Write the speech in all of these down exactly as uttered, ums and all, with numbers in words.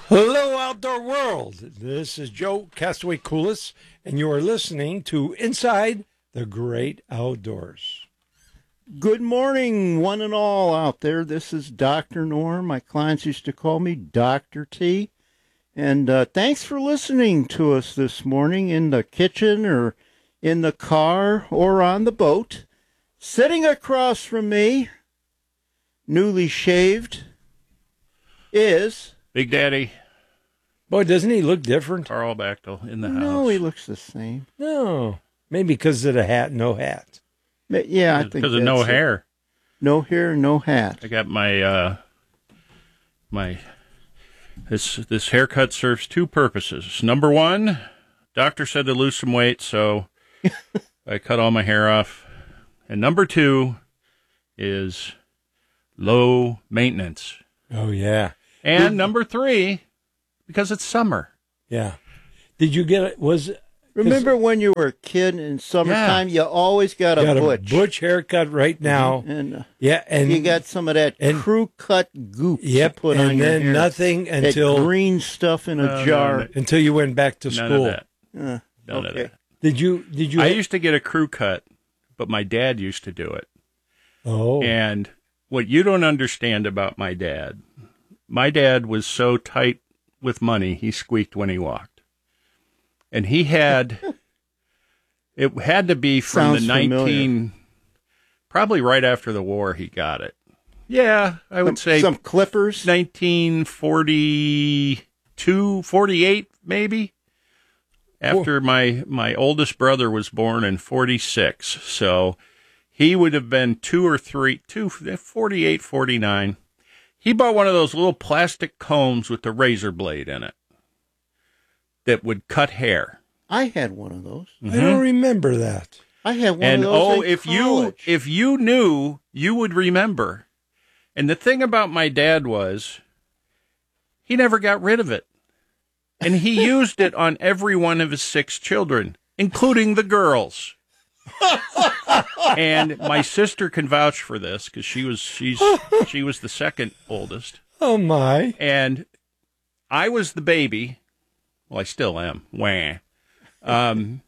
Hello, outdoor world. This is Joe Castaway Coolis, and you are listening to Inside the Great Outdoors. Good morning, one and all out there. This is Doctor Norm. My clients used to call me Doctor T. And uh, thanks for listening to us this morning in the kitchen or in the car or on the boat. Sitting across from me, newly shaved, is... Big Daddy. Boy, doesn't he look different? Carl Bachtel in the house. No, he looks the same. No. Maybe because of the hat, no hat. But yeah, I think because of no that's it. hair. No hair, no hat. I got my uh, my this this haircut serves two purposes. Number one, doctor said to lose some weight, so I cut all my hair off. And number two is low maintenance. Oh, yeah. And number three, because it's summer. Yeah. Did you get it? Was Remember when you were a kid in summertime, Yeah. you always got a got butch. a butch haircut right now. And uh, Yeah, and you got some of that and- crew cut goop yep, to put on and your then hair. nothing That until green stuff in a No, no, jar. no. until you went back to None school. of that. Uh, None okay. of that. Did you? Did you? I used to get a crew cut, but my dad used to do it. oh, And what you don't understand about my dad, my dad was so tight with money, he squeaked when he walked. And he had, it had to be from Sounds the familiar. nineteen, probably right after the war he got it. Yeah, I would some, say some clippers. nineteen forty-two, forty-eight maybe. After my, my oldest brother was born in forty-six. So he would have been two or three, two, forty-eight, forty-nine. He bought one of those little plastic combs with the razor blade in it that would cut hair. I had one of those. I don't remember that. I had one And of those oh, in if you college. if you knew, you would remember. And the thing about my dad was, he never got rid of it, and he used it on every one of his six children, including the girls. And my sister can vouch for this because she was she's she was the second oldest, Oh my! and I was the baby. Well, I still am. Wah. Um,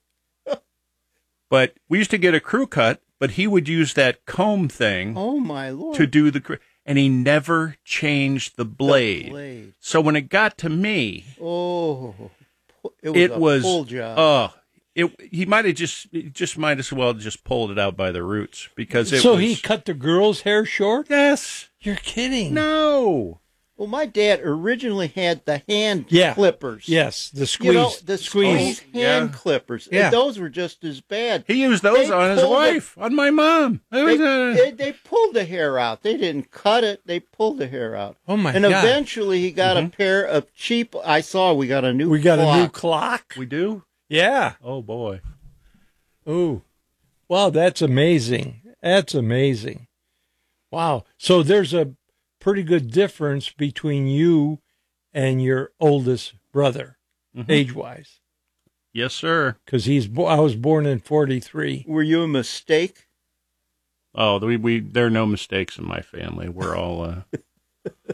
but we used to get a crew cut, but he would use that comb thing Oh my lord! to do the, cr- and he never changed the The blade. blade. So when it got to me, Oh, it was it a was full job. oh, it he might have just he just might as well just pulled it out by the roots because it So was, he cut the girl's hair short? yes, You're kidding? no, well, my dad originally had the hand Yeah. clippers. Yes, the You squeeze. know, the squeeze, squeeze. hand yeah. clippers. Yeah. And those were just as bad. he used those They on his pulled it- wife, on my mom. It They, was, uh, they, they pulled the hair out. They didn't cut it. They pulled the hair out. Oh my and God! eventually he got a pair of cheap. I saw we got a new. we got a new clock. clock. we do. Yeah. Oh boy. Ooh. Wow, that's amazing. That's amazing. Wow. So there's a pretty good difference between you and your oldest brother, Mhm. age-wise, Yes, sir. because he's. Bo- I was born in forty-three. Were you a mistake? Oh, we we there are no mistakes in my family. We're all. Uh,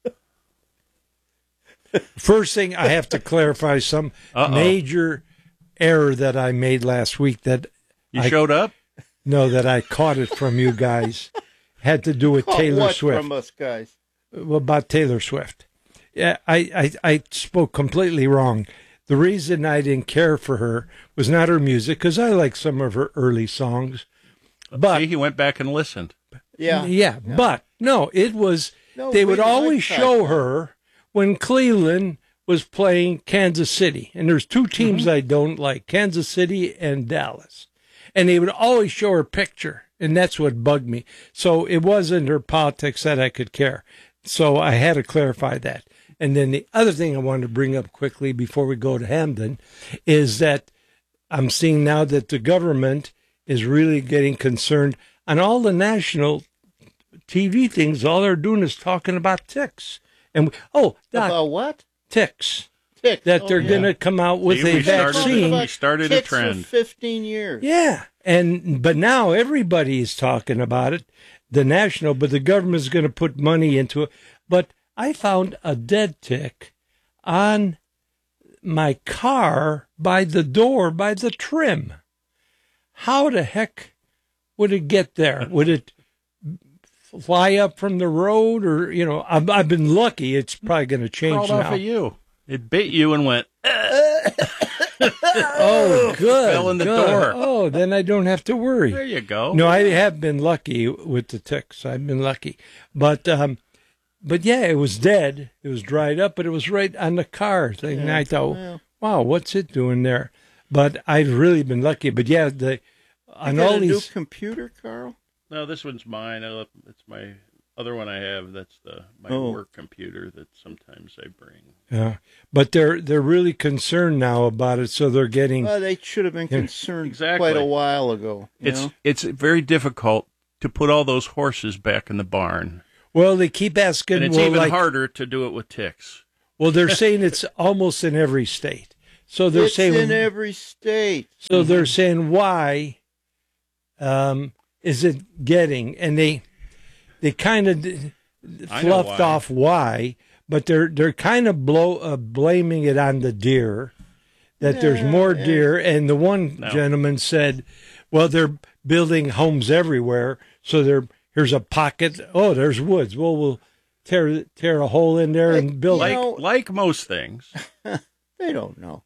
First thing I have to clarify some Uh-oh. major error that I made last week. That you I- showed up. no, that I caught it from you guys. Had to do with Caught Taylor what Swift. from us guys? About Taylor Swift. Yeah, I, I, I spoke completely wrong. The reason I didn't care for her was not her music, because I like some of her early songs. But See, he went back and listened. Yeah. yeah, but no, it was No, they we would like always Ty show Cobb. her when Cleveland was playing Kansas City, and there's two teams Mm-hmm. I don't like, Kansas City and Dallas, and they would always show her picture, and that's what bugged me. So it wasn't her politics that I could care. So I had to clarify that. And then the other thing I wanted to bring up quickly before we go to Hamden is that I'm seeing now that the government is really getting concerned on all the national T V things. All they're doing is talking about ticks. And we, oh, Doc, About what? ticks. Ticks. That Oh, they're yeah. going to come out with See, a we started- vaccine. we started a Ticks for trend. fifteen years. Yeah, and but now everybody is talking about it, the national, but the government's going to put money into it. But I found a dead tick on my car by the door, by the trim. How the heck would it get there? Would it fly up from the road, or, you know, I've, I've been lucky. It's probably going to change Crawled now. off of you. It bit you and went, Oh, good. Fell in the good. door. Oh, then I don't have to worry. there you go. No, I have been lucky with the ticks. I've been lucky. But, um, but yeah, it was dead. It was dried up, but it was right on the car thing. And I thought, well. wow, what's it doing there? But I've really been lucky. But yeah, the on You got all a new these. computer, Carl? No, this one's mine. I left, it's my other one I have. That's the my Oh. work computer that sometimes I bring. Yeah, but they're they're really concerned now about it, so they're getting. Well, they should have been Yeah. concerned Exactly. quite a while ago. you It's know? it's very difficult to put all those horses back in the barn, Well, they keep asking. and it's well, even like, harder to do it with ticks. well, they're saying it's almost in every state. So they're It's saying in every state. So they're saying, why um, is it getting? And they they kind of I know fluffed why. off why, but they're they're kind of blow uh, blaming it on the deer, that there's Yeah, more yeah. deer. And the one No. gentleman said, well, they're building homes everywhere, so there here's a pocket. Oh, there's woods. Well, we'll tear tear a hole in there and build. You Like know- like most things, They don't know.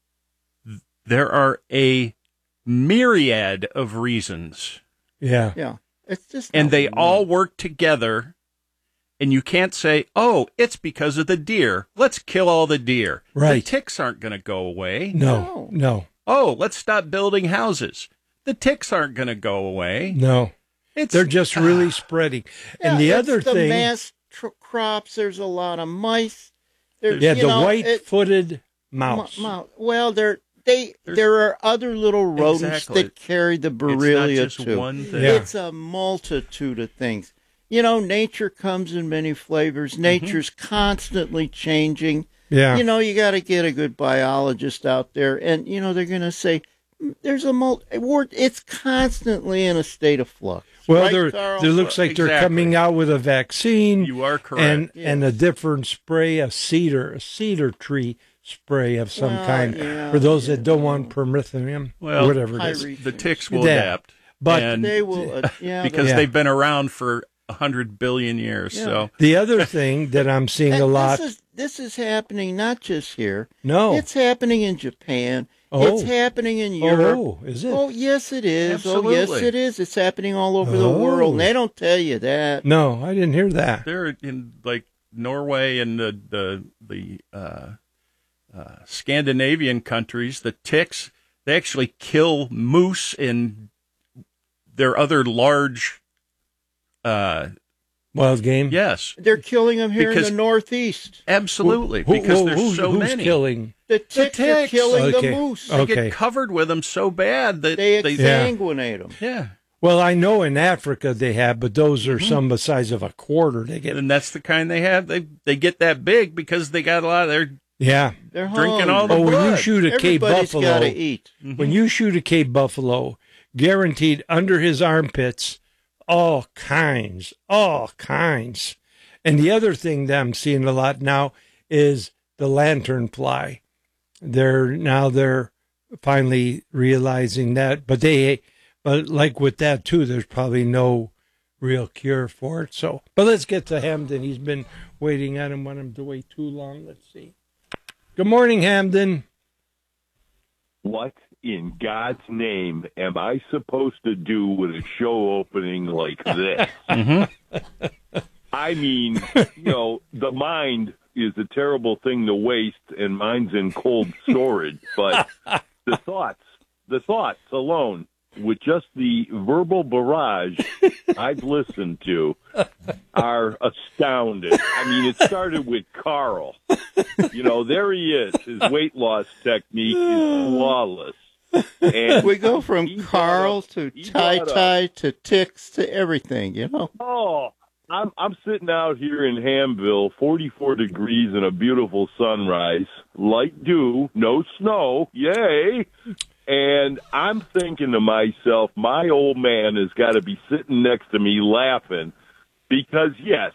there are a myriad of reasons, Yeah. Yeah. It's just and not they one. all work together. And you can't say, "Oh, it's because of the deer. Let's kill all the deer." Right. The ticks aren't going to go away. No, no, Oh, let's stop building houses. The ticks aren't going to go away. no. It's They're just really spreading. Yeah, And the it's other the thing, mass tr- crops. There's a lot of mice. There's, yeah, you the know, it- white-footed mo- mouse. mo- Well, there they There's- there are other little rodents Exactly. that carry the it's Borrelia not just too. one thing. Yeah. It's a multitude of things. You know, nature comes in many flavors. Nature's constantly changing. Yeah, You know, you got to get a good biologist out there, and you know they're going to say "Mm, there's a multi. It's constantly in a state of flux. well, right, there Carl? there looks like they're Exactly. coming out with a vaccine You are correct. and Yes. and a different spray, a cedar, a cedar tree spray of some Well, kind yeah, for those that yeah. don't want permethrin, Well, or whatever it is. Pyrethrin. the ticks will That. adapt. But and They will, uh, yeah, because Yeah. they've been around for a hundred billion years. Yeah. So The other thing that I'm seeing And a lot, This is this is happening not just here. no, It's happening in Japan. Oh. It's happening in Europe. oh, is it? Oh, yes, it is. Oh, yes, Absolutely. it is. It's happening all over the world. Oh. And they don't tell you that. No, I didn't hear that. they're in like Norway and the the the uh, uh, Scandinavian countries. The ticks, they actually kill moose and their other large. Uh, Wild game. yes, They're killing them here Because- in the Northeast. absolutely, Who- because who- there's who- so who's many. killing? The ticks, are ticks. killing Okay. the moose. They Okay. get covered with them so bad that They they, Yeah. exsanguinate them. yeah. Well, I know in Africa they have, but those Mm-hmm. are some the size of a quarter. They get, And that's the kind they have. They they get that big because they got a lot of their yeah. They're Drinking hungry. all the Oh, when you blood. shoot a Cape Everybody's buffalo, got to eat. when you shoot a Cape buffalo, guaranteed under his armpits, all kinds, all kinds. And the other thing that I'm seeing a lot now is the lantern fly. They're now they're finally realizing that, but they, but like with that too, there's probably no real cure for it. So, but let's get to Hamden. He's been waiting. I don't want him to wait too long. Let's see. Good morning, Hamden. What in God's name am I supposed to do with a show opening like this? I mean, you know, the mind is a terrible thing to waste, and mine's in cold storage. But the thoughts, the thoughts alone, with just the verbal barrage I've listened to, are astounding. I mean, it started with Carl. You know, there he is. His weight loss technique is flawless. And We go from he brought Carl up- to he tie brought up- tie to ticks to everything, you know? Oh, I'm I'm sitting out here in Hamville, forty-four degrees and a beautiful sunrise, light dew, no snow, yay! And I'm thinking to myself, my old man has got to be sitting next to me laughing because yes,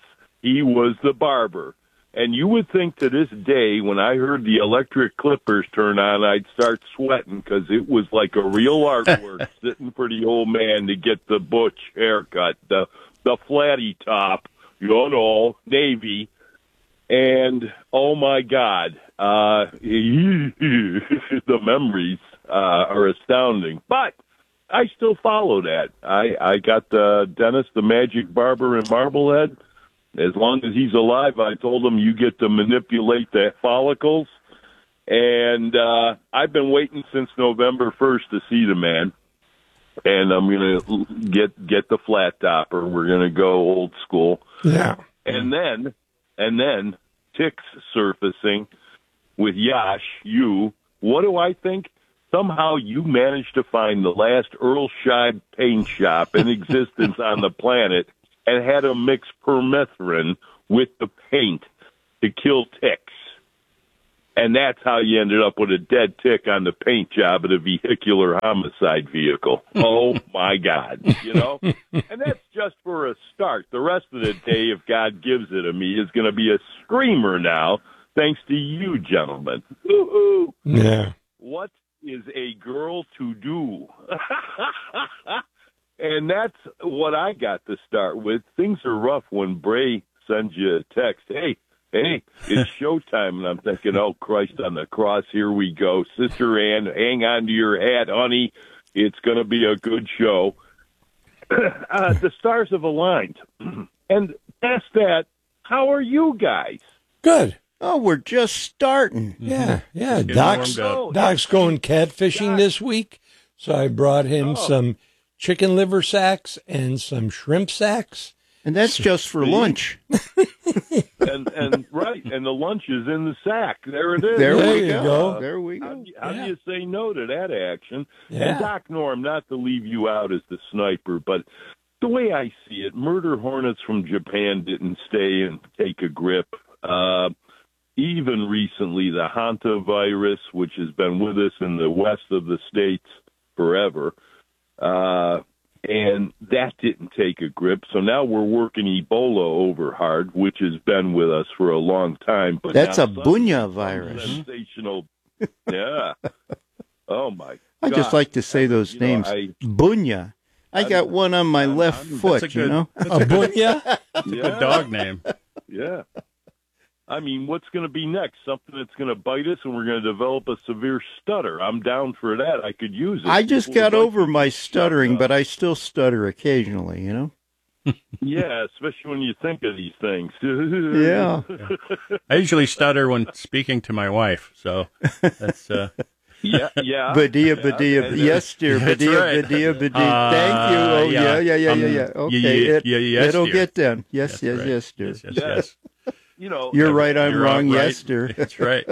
he was the barber. And you would think to this day, when I heard the electric clippers turn on, I'd start sweating because it was like a real artwork sitting for the old man to get the butch haircut, the the flatty top, you know, navy. And, oh, my God, uh, the memories uh, are astounding. But I still follow that. I, I got uh, Dennis, the magic barber in Marblehead. As long as he's alive, I told him you get to manipulate the follicles. And uh, I've been waiting since November first to see the man. And I'm going to get get the flat topper. We're going to go old school. Yeah. And then, and then, ticks surfacing with Yash, you. What do I think? Somehow you managed to find the last Earl Scheib paint shop in existence on the planet and had them mix permethrin with the paint to kill ticks. And that's how you ended up with a dead tick on the paint job of a vehicular homicide vehicle. Oh, my God, you know? And that's just for a start. The rest of the day, if God gives it to me, is going to be a screamer now, thanks to you, gentlemen. Woo-hoo. Yeah. What is a girl to do? And that's what I got to start with. Things are rough when Bray sends you a text, hey, hey, it's showtime. And I'm thinking, oh, Christ on the cross, here we go. Sister Ann, hang on to your hat, honey. It's going to be a good show. uh, the stars have aligned. And past that, how are you guys? Good. Oh, we're just starting. Yeah, yeah. Getting Doc's, warmed up. Doc's going catfishing Doc. this week, so I brought him Oh. some chicken liver sacks and some shrimp sacks. And that's just for lunch. And and right, and the lunch is in the sack. There it is. There, There we you go. go. There we How, go. do you- how Yeah. do you say no to that action? Yeah. And Doc Norm, not to leave you out as the sniper, but the way I see it, murder hornets from Japan didn't stay and take a grip. Uh, even recently, the hantavirus, which has been with us in the west of the states forever, uh, and that didn't take a grip. So now we're working Ebola over hard, which has been with us for a long time. But That's now a some- bunya some virus. Sensational. Yeah. Oh, my I just God. like to say those You know, names. I- Bunya. I I'm- got one on my I'm- left I'm- foot, that's a you good- know? A bunya? yeah. Good dog name. Yeah. I mean, what's going to be next? Something that's going to bite us and we're going to develop a severe stutter. I'm down for that. I could use it. I just People got would like over to my shut stuttering, up. but I still stutter occasionally, you know? Yeah, especially when you think of these things. Yeah. I usually stutter when speaking to my wife, so that's uh, Yeah, yeah. Badia, Yeah, badia. and, uh, Yes, dear. That's Badia, right. badia, badia. Uh, Thank you. Oh, yeah. yeah, yeah, yeah, Um, yeah, yeah. yeah, Okay. yeah, it, yeah, yes, it'll dear. get done. Yes, that's yes, right. yes, dear. Yes, yes, Yes. yes. You know, You're right, I'm You're wrong. right. Yes, dear. That's right.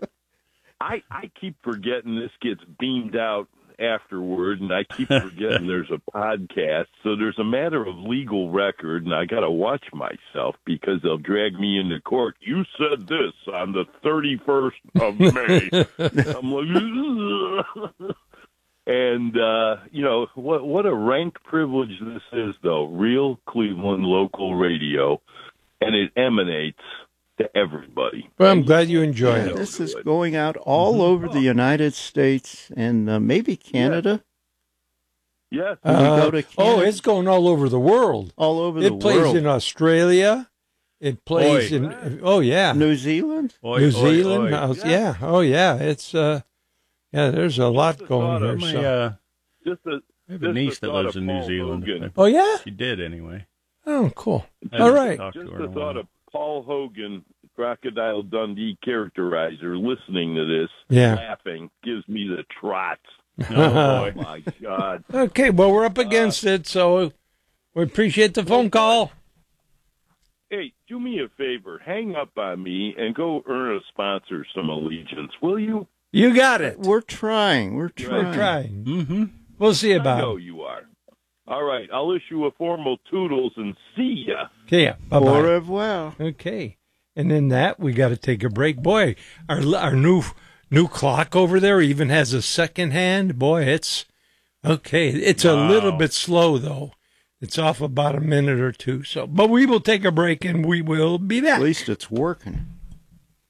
I, I keep forgetting this gets beamed out afterward, and I keep forgetting there's a podcast. So there's a matter of legal record, and I got to watch myself because they'll drag me into court. You said this on the thirty-first of May. I'm like, and uh, you know what? What a rank privilege this is, though. Real Cleveland local radio, and it emanates to everybody. Well, I'm glad you enjoy Yeah, it. this is going out all over the United States and uh, maybe Canada. Yes. Can we Uh, go to oh, Canada? it's going all over the world. All over the It plays world. in Australia. It plays Oi. in, oh, yeah. New Zealand? Oi, New oi, Zealand. oi. Aus- yeah. Oh, yeah. It's, uh, yeah, there's a lot Just going thought here. of My, So. uh, Just a, I have just a niece the that thought lives of in New Paul Zealand. Hogan. Oh, yeah? She did anyway. Oh, cool. I All haven't right. talked to Just her in the a while. thought of Paul Hogan, Crocodile Dundee characterizer, listening to this, Yeah. laughing, gives me the trots. Oh, Oh, boy. my God. Okay, well, we're up against it, so we appreciate the phone call. Hey, do me a favor. Hang up on me and go earn a sponsor some allegiance, will you? You got it. We're trying. We're trying. We're trying. Mm-hmm. We'll see I about know it. you are. All right, I'll issue a formal toodles and see ya. Okay, yeah. Au Bye-bye. revoir. Okay. And in that, we got to take a break. Boy, our our new new clock over there even has a second hand. Boy, it's okay. It's a Wow. little bit slow, though. It's off about a minute or two. So, but we will take a break and we will be back. At least it's working.